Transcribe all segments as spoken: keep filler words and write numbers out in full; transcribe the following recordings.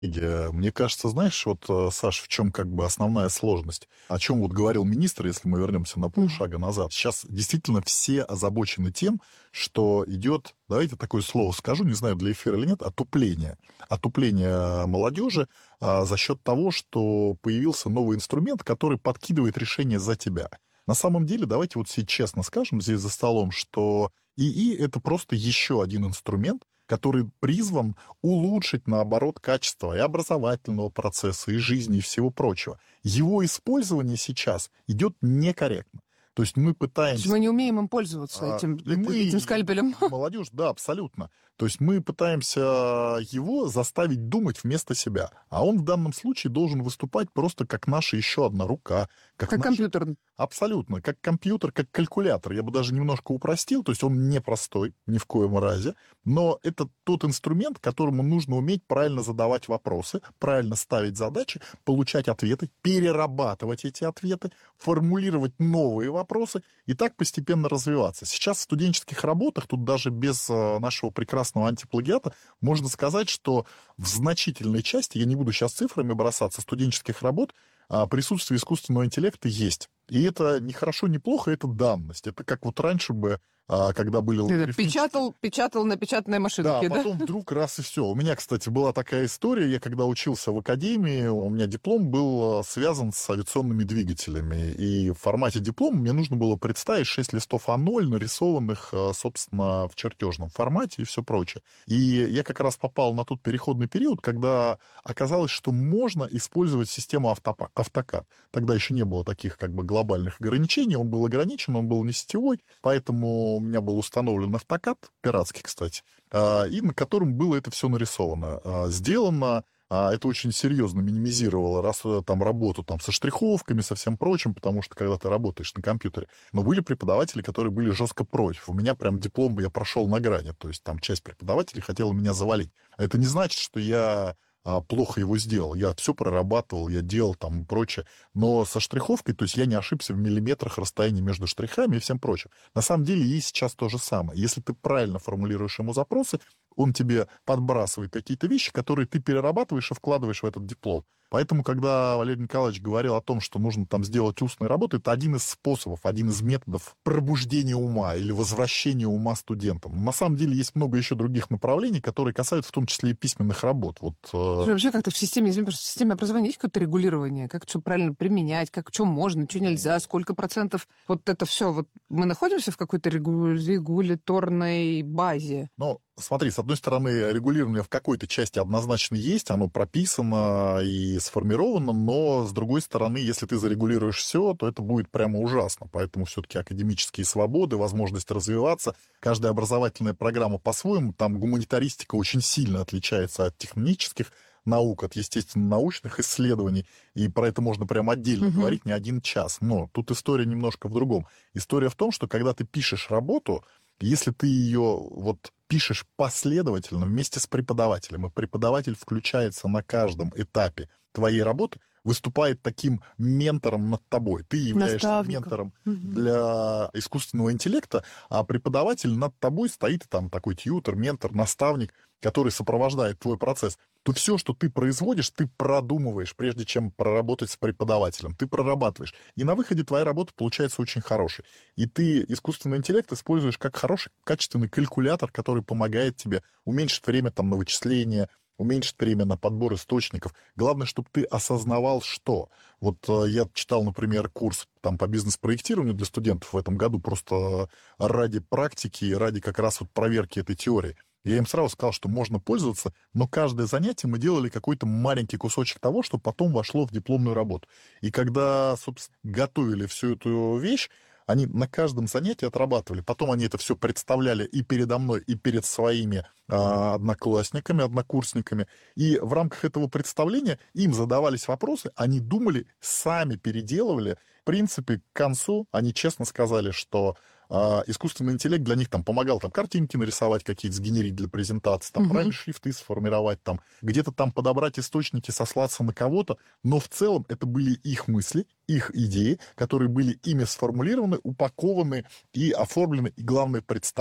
Иге, мне кажется, знаешь, вот, э, Саш, в чем как бы основная сложность, о чем вот говорил министр, если мы вернемся на Мгм. полшага назад. Сейчас действительно все озабочены тем, что идет, давайте такое слово скажу, не знаю, для эфира или нет, отупление. Отупление молодежи а, за счет того, что появился новый инструмент, который подкидывает решение за тебя. На самом деле, давайте вот все честно скажем здесь за столом, что ИИ — это просто еще один инструмент, который призван улучшить, наоборот, качество и образовательного процесса, и жизни, и всего прочего. Его использование сейчас идет некорректно. То есть мы То есть пытаемся... мы не умеем им пользоваться, а, этим, И эт- мы, этим и скальпелем. молодежь, да, абсолютно. То есть мы пытаемся его заставить думать вместо себя. А он в данном случае должен выступать просто как наша еще одна рука, как Как наша... компьютер. Абсолютно, как компьютер, как калькулятор. Я бы даже немножко упростил, то есть он не простой ни в коем разе, но это тот инструмент, которому нужно уметь правильно задавать вопросы, правильно ставить задачи, получать ответы, перерабатывать эти ответы, формулировать новые вопросы и так постепенно развиваться. Сейчас в студенческих работах, тут даже без э, нашего прекрасного антиплагиата, можно сказать, что в значительной части, я не буду сейчас цифрами бросаться, студенческих работ а, присутствие искусственного интеллекта есть. И это не хорошо, не плохо, это данность. Это как вот раньше бы, а, когда были Ты это логарифмические... Печатал, печатал на печатной Да, машинке, да? потом вдруг раз и все. У меня, кстати, была такая история. Я когда учился в академии, у меня диплом был а, связан с авиационными двигателями. И в формате диплома мне нужно было представить шесть листов а ноль, нарисованных, а, собственно, в чертежном формате и все прочее. И я как раз попал на тот переходный период, когда оказалось, что можно использовать систему автопа- автокад. Тогда еще не было таких как бы глобальных ограничений. Он был ограничен, он был не сетевой, поэтому у меня был установлен автокад, пиратский, кстати, а, и на котором было это все нарисовано. А, Сделано, а, это очень серьезно минимизировало раз, э, там, работу там, со штриховками, со всем прочим, потому что когда ты работаешь на компьютере. Но были преподаватели, которые были жестко против. У меня прям диплом я прошел на грани, то есть там часть преподавателей хотела меня завалить. Это не значит, что я а, плохо его сделал. Я все прорабатывал, я делал там и прочее. Но со штриховкой, то есть я не ошибся в миллиметрах расстояния между штрихами и всем прочим. На самом деле и сейчас то же самое. Если ты правильно формулируешь ему запросы, он тебе подбрасывает какие-то вещи, которые ты перерабатываешь и вкладываешь в этот диплом. Поэтому, когда Валерий Николаевич говорил о том, что нужно там сделать устные работы, это один из способов, один из методов пробуждения ума или возвращения ума студентам. На самом деле есть много еще других направлений, которые касаются в том числе и письменных работ. Вот, э, Вообще как-то в системе, извини, пожалуйста, в системе образования есть какое-то регулирование? Как что правильно применять, как что можно, что нельзя, сколько процентов? Вот это все. Вот мы находимся в какой-то регу- регуляторной базе. Но смотри, с одной стороны, регулирование в какой-то части однозначно есть, оно прописано и сформировано, но с другой стороны, если ты зарегулируешь все, то это будет прямо ужасно. Поэтому все-таки академические свободы, возможность развиваться, каждая образовательная программа по-своему, там гуманитаристика очень сильно отличается от технических наук, от естественно-научных исследований, и про это можно прям отдельно Мгм. говорить не один час. Но тут история немножко в другом. История в том, что когда ты пишешь работу, если ты ее вот пишешь последовательно вместе с преподавателем, и преподаватель включается на каждом этапе твоей работы, выступает таким ментором над тобой. Ты являешься Наставником. ментором Мгм. для искусственного интеллекта, а преподаватель над тобой стоит, там такой тьютер, ментор, наставник, который сопровождает твой процесс, то все, что ты производишь, ты продумываешь, прежде чем проработать с преподавателем. Ты прорабатываешь. И на выходе твоя работа получается очень хорошей. И ты искусственный интеллект используешь как хороший, качественный калькулятор, который помогает тебе уменьшить время там, на вычисления, уменьшить время на подбор источников. Главное, чтобы ты осознавал, что. Вот э, я читал, например, курс там, по бизнес-проектированию для студентов в этом году просто ради практики и ради как раз вот проверки этой теории. Я им сразу сказал, что можно пользоваться, но каждое занятие мы делали какой-то маленький кусочек того, что потом вошло в дипломную работу. И когда, собственно, готовили всю эту вещь, они на каждом занятии отрабатывали. Потом они это все представляли и передо мной, и перед своими а, одноклассниками, однокурсниками. И в рамках этого представления им задавались вопросы, они думали, сами переделывали. В принципе, к концу они честно сказали, что а, искусственный интеллект для них там помогал там картинки нарисовать какие-то, сгенерить для презентации, там Мгм. правильно шрифты сформировать, там где-то там подобрать источники, сослаться на кого-то, но в целом это были их мысли, их идеи, которые были ими сформулированы, упакованы и оформлены, и, главное, представлены.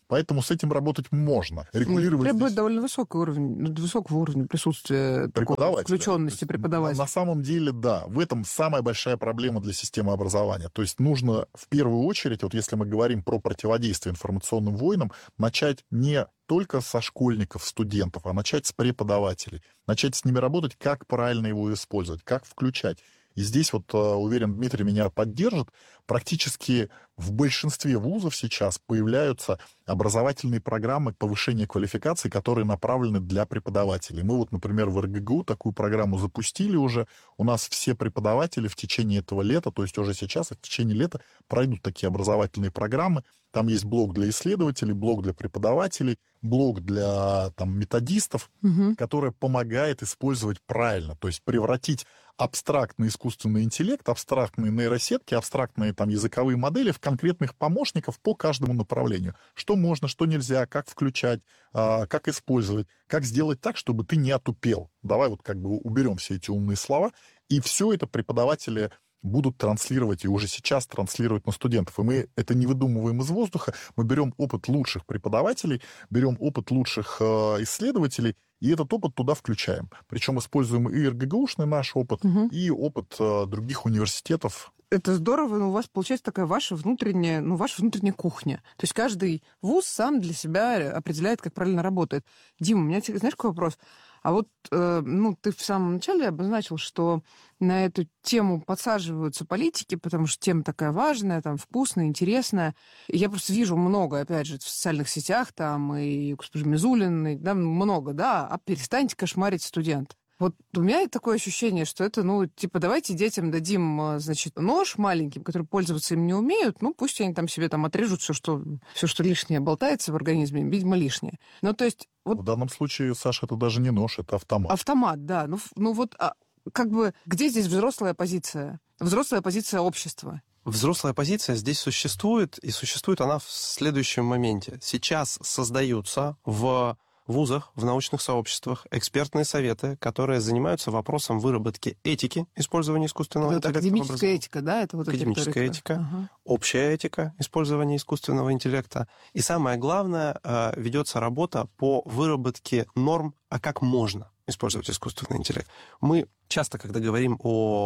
Поэтому с этим работать можно. Регулировать Требует здесь... довольно высокий уровень, высокого уровня присутствия, такой включенности преподавателя. На самом деле, да. В этом самая большая проблема для системы образования. То есть нужно в первую очередь, вот если мы говорим про противодействие информационным войнам, начать не только со школьников, студентов, а начать с преподавателей. Начать с ними работать, как правильно его использовать, как включать. И здесь вот, уверен, Дмитрий меня поддержит, практически в большинстве вузов сейчас появляются образовательные программы повышения квалификации, которые направлены для преподавателей. Мы вот, например, в эр гэ гэ у такую программу запустили уже. У нас все преподаватели в течение этого лета, то есть уже сейчас, в течение лета пройдут такие образовательные программы. Там есть блок для исследователей, блок для преподавателей, блок для там, методистов, угу. который помогает использовать правильно, то есть превратить абстрактный искусственный интеллект, абстрактные нейросетки, абстрактные там, языковые модели в конкретных помощников по каждому направлению. Что можно, что нельзя, как включать, как использовать, как сделать так, чтобы ты не отупел. Давай вот как бы уберем все эти умные слова, и все это преподаватели будут транслировать, и уже сейчас транслировать на студентов. И мы это не выдумываем из воздуха, мы берем опыт лучших преподавателей, берем опыт лучших э, исследователей, и этот опыт туда включаем. Причем используем и эр гэ гэ ушный наш опыт, угу. и опыт э, других университетов. Это здорово, но у вас получается такая ваша внутренняя, ну, ваша внутренняя кухня. То есть каждый вуз сам для себя определяет, как правильно работает. Дима, у меня, знаешь, какой вопрос? А вот, э, ну, ты в самом начале обозначил, что на эту тему подсаживаются политики, потому что тема такая важная, там, вкусная, интересная. И я просто вижу много, опять же, в социальных сетях, там, и господин Мизулин, и, да, много, да, а перестаньте кошмарить студентов. Вот у меня такое ощущение, что это, ну, типа, давайте детям дадим, значит, нож маленьким, который пользоваться им не умеют, ну, пусть они там себе там отрежут все, что, все, что лишнее болтается в организме, видимо, лишнее. Ну, то есть... Вот... В данном случае, Саша, это даже не нож, это автомат. Автомат, да. Ну, ну вот, а, как бы, где здесь взрослая позиция? Взрослая позиция общества. Взрослая позиция здесь существует, и существует она в следующем моменте. Сейчас создаются в вузах, в научных сообществах экспертные советы, которые занимаются вопросом выработки этики использования искусственного это интеллекта. Академическая этика, да? Это вот академическая этика, ага. общая этика использования искусственного интеллекта. И самое главное, ведется работа по выработке норм, а как можно использовать искусственный интеллект. Мы часто, когда говорим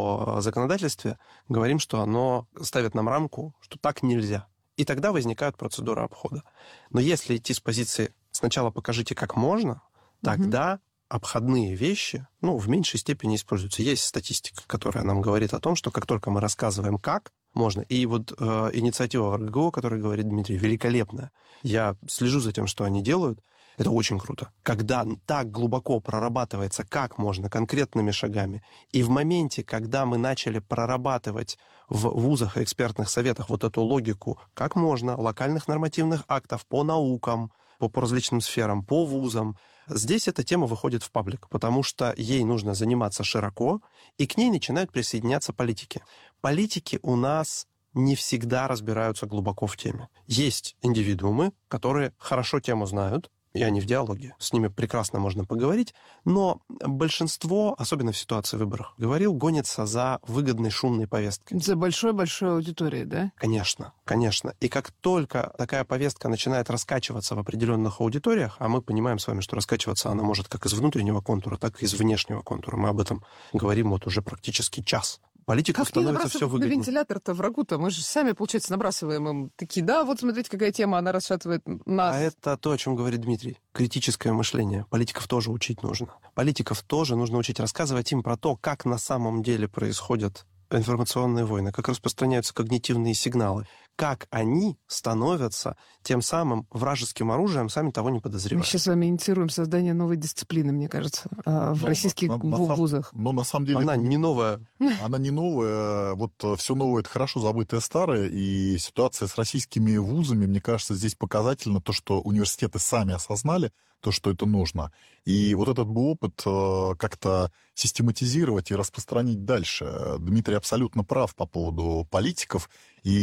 о законодательстве, говорим, что оно ставит нам рамку, что так нельзя. И тогда возникают процедуры обхода. Но если идти с позиции «сначала покажите, как можно», тогда mm-hmm. обходные вещи, ну, в меньшей степени используются. Есть статистика, которая нам говорит о том, что как только мы рассказываем, как можно, и вот э, инициатива в эр гэ гэ у, о которой говорит Дмитрий, великолепная. Я слежу за тем, что они делают. Это очень круто. Когда так глубоко прорабатывается, как можно, конкретными шагами, и в моменте, когда мы начали прорабатывать в вузах и экспертных советах вот эту логику, как можно, локальных нормативных актов по наукам, по, по различным сферам, по вузам, здесь эта тема выходит в паблик, потому что ей нужно заниматься широко, и к ней начинают присоединяться политики. Политики у нас не всегда разбираются глубоко в теме. Есть индивидуумы, которые хорошо тему знают, и они в диалоге. С ними прекрасно можно поговорить, но большинство, особенно в ситуации выборов, говорил, гонится за выгодной шумной повесткой. За большой-большой аудиторией, да? Конечно, конечно. И как только такая повестка начинает раскачиваться в определенных аудиториях, а мы понимаем с вами, что раскачиваться она может как из внутреннего контура, так и из внешнего контура. Мы об этом говорим вот уже практически час. Политику становится все выгоднее. Как вентилятор-то врагу-то? Мы же сами, получается, набрасываем им такие, да, вот смотрите, какая тема, она расшатывает нас. А это то, о чем говорит Дмитрий. Критическое мышление. Политиков тоже учить нужно. Политиков тоже нужно учить рассказывать им про то, как на самом деле происходят информационные войны, как распространяются когнитивные сигналы, как они становятся тем самым вражеским оружием, сами того не подозревая. Мы сейчас с вами инициируем создание новой дисциплины, мне кажется, в но, российских на, на, вузах. Но на самом деле... Она не новая. Она не новая. Вот все новое — это хорошо забытое старое. И ситуация с российскими вузами, мне кажется, здесь показательно то, что университеты сами осознали то, что это нужно. И вот этот бы опыт как-то систематизировать и распространить дальше. Дмитрий абсолютно прав по поводу политиков.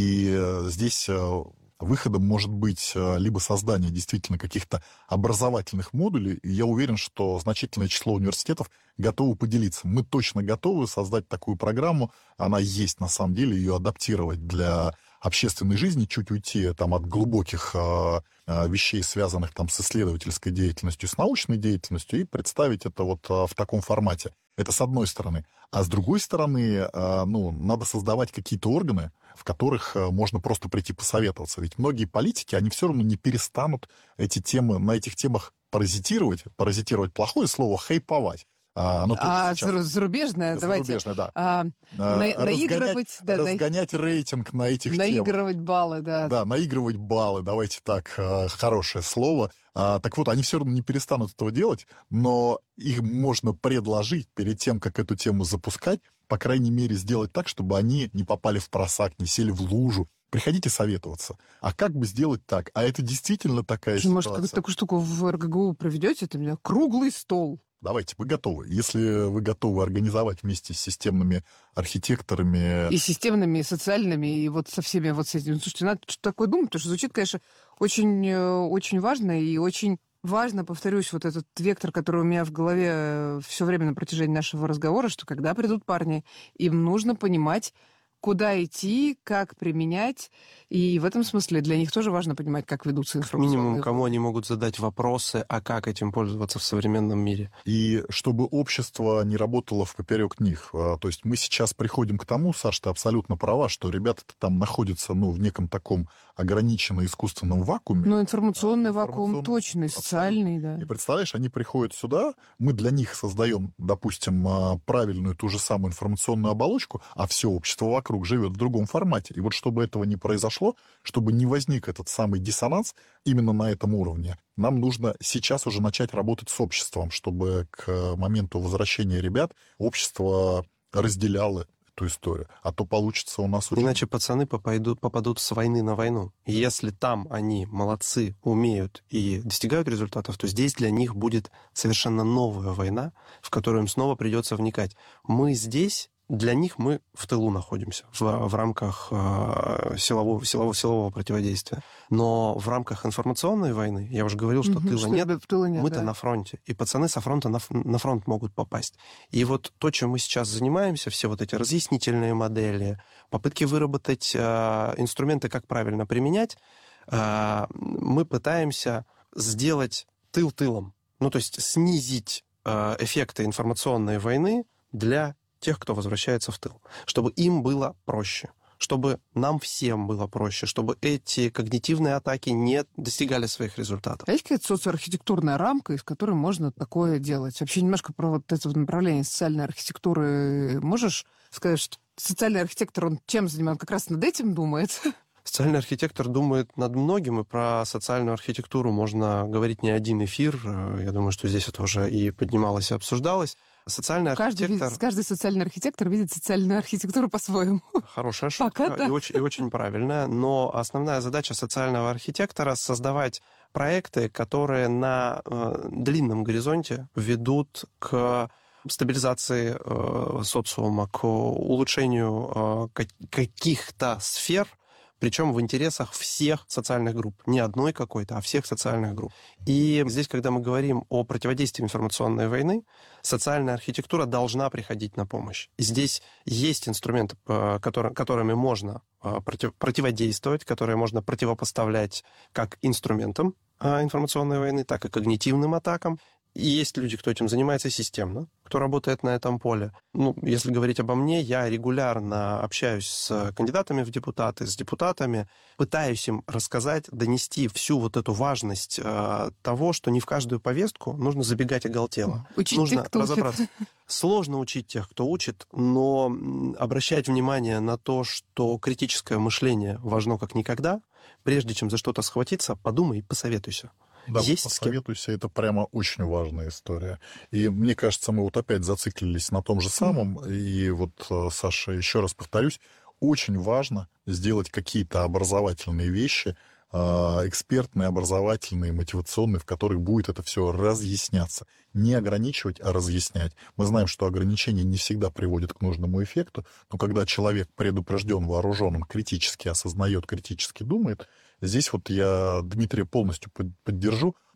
И здесь выходом может быть либо создание действительно каких-то образовательных модулей, и я уверен, что значительное число университетов готовы поделиться. Мы точно готовы создать такую программу, она есть на самом деле, ее адаптировать для общественной жизни, чуть уйти там, от глубоких э, э, вещей, связанных там, с исследовательской деятельностью, с научной деятельностью, и представить это вот э, в таком формате. Это с одной стороны. А с другой стороны, э, ну, надо создавать какие-то органы, в которых э, можно просто прийти посоветоваться. Ведь многие политики, они все равно не перестанут эти темы, на этих темах паразитировать, паразитировать плохое слово, хайповать. А, оно а сейчас... зарубежное, давайте. Зарубежное, да. А, на, разгонять, наигрывать... Да, разгонять рейтинг на этих наигрывать темах. баллы, да. Да, наигрывать баллы, давайте так, хорошее слово. А, так вот, они все равно не перестанут этого делать, но их можно предложить перед тем, как эту тему запускать, по крайней мере, сделать так, чтобы они не попали в просак, не сели в лужу. Приходите советоваться. А как бы сделать так? А это действительно такая Может, ситуация. может, такую штуку в эр гэ гэ у проведете? Это у меня круглый стол. Давайте, вы готовы. Если вы готовы организовать вместе с системными архитекторами... И системными, и социальными, и вот со всеми вот с этими. Слушайте, надо что-то такое думать, потому что звучит, конечно, очень, очень важно, и очень важно, повторюсь, вот этот вектор, который у меня в голове все время на протяжении нашего разговора, что когда придут парни, им нужно понимать, куда идти, как применять. И в этом смысле для них тоже важно понимать, как ведутся информационные... Минимум, кому они могут задать вопросы, а как этим пользоваться в современном мире. И чтобы общество не работало впоперек них. То есть мы сейчас приходим к тому, Саш, ты абсолютно права, что ребята там находятся ну, в неком таком ограниченном искусственном вакууме. Ну, информационный вакуум информационный, точно, и социальный, да. И представляешь, они приходят сюда, мы для них создаем, допустим, правильную ту же самую информационную оболочку, а все общество вокруг живет в другом формате. И вот чтобы этого не произошло, чтобы не возник этот самый диссонанс именно на этом уровне, нам нужно сейчас уже начать работать с обществом, чтобы к моменту возвращения ребят общество разделяло эту историю. А то получится у нас... Очень... Иначе пацаны попадут, попадут с войны на войну. И если там они молодцы, умеют и достигают результатов, то здесь для них будет совершенно новая война, в которую им снова придется вникать. Мы здесь... Для них мы в тылу находимся в, в рамках э, силового, силового, силового противодействия. Но в рамках информационной войны, я уже говорил, что Угу, тыла что нет, тыла нет, мы-то да. на фронте. И пацаны со фронта на, на фронт могут попасть. И вот то, чем мы сейчас занимаемся, все вот эти разъяснительные модели, попытки выработать э, инструменты, как правильно применять, э, мы пытаемся сделать тыл тылом. Ну, то есть снизить э, эффекты информационной войны для тех, кто возвращается в тыл, чтобы им было проще, чтобы нам всем было проще, чтобы эти когнитивные атаки не достигали своих результатов. А есть какая-то социоархитектурная рамка, из которой можно такое делать? Вообще немножко про вот это вот направление социальной архитектуры можешь сказать, что социальный архитектор, он чем занимается? Он как раз над этим думает? Социальный архитектор думает над многим, и про социальную архитектуру можно говорить не один эфир. Я думаю, что здесь это уже и поднималось, и обсуждалось. Социальный каждый, архитектор... Видит, каждый социальный архитектор видит социальную архитектуру по-своему. Хорошая шутка да. и, очень, и очень правильная. Но основная задача социального архитектора — создавать проекты, которые на э, длинном горизонте ведут к стабилизации э, социума, к улучшению э, каких-то сфер, причем в интересах всех социальных групп. Не одной какой-то, а всех социальных групп. И здесь, когда мы говорим о противодействии информационной войны, социальная архитектура должна приходить на помощь. И здесь есть инструменты, которыми можно против, противодействовать, которые можно противопоставлять как инструментам информационной войны, так и когнитивным атакам. И есть люди, кто этим занимается системно, кто работает на этом поле. Ну, если говорить обо мне, я регулярно общаюсь с кандидатами в депутаты, с депутатами, пытаюсь им рассказать, донести всю вот эту важность э, того, что не в каждую повестку нужно забегать оголтело. Учить нужно тех, кто разобраться. учит. Сложно учить тех, кто учит, но обращать внимание на то, что критическое мышление важно как никогда. Прежде чем за что-то схватиться, подумай и посоветуйся. Да, Есть посоветуйся, это прямо очень важная история. И мне кажется, мы вот опять зациклились на том же самом. Mm. И вот, Саша, еще раз повторюсь, очень важно сделать какие-то образовательные вещи, экспертные, образовательные, мотивационные, в которых будет это все разъясняться. Не ограничивать, а разъяснять. Мы знаем, что ограничения не всегда приводят к нужному эффекту, но когда человек предупрежден, вооружен, он критически осознает, критически думает, здесь вот я Дмитрия полностью поддержу.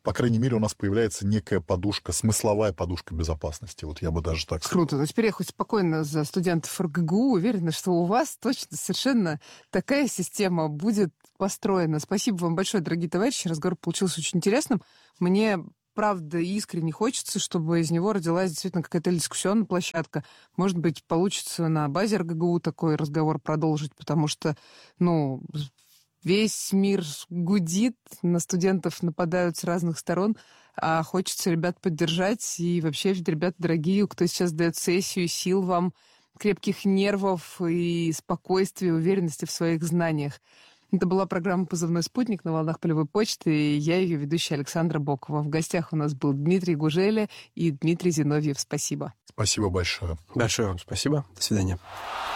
по крайней мере, у нас появляется некая подушка, смысловая подушка безопасности. Вот я бы даже так сказал. Круто. Но теперь я хоть спокойно за студентов эр гэ гэ у уверена, что у вас точно совершенно такая система будет построена. Спасибо вам большое, дорогие товарищи. Разговор получился очень интересным. Мне правда искренне хочется, чтобы из него родилась действительно какая-то дискуссионная площадка. Может быть, получится на базе эр гэ гэ у такой разговор продолжить, потому что, ну, весь мир гудит, на студентов нападают с разных сторон, а хочется ребят поддержать. И вообще, ребята дорогие, кто сейчас дает сессию, сил вам, крепких нервов и спокойствия, уверенности в своих знаниях. Это была программа «Позывной спутник» на волнах полевой почты, и я ее ведущая Александра Бокова. В гостях у нас был Дмитрий Гужеля и Дмитрий Зиновьев. Спасибо. Спасибо большое. Большое вам спасибо. До свидания.